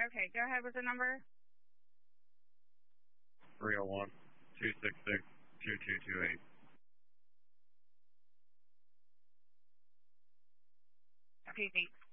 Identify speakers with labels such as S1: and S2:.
S1: Okay, go ahead with the number.
S2: 301-266-2228.
S1: Okay, thanks.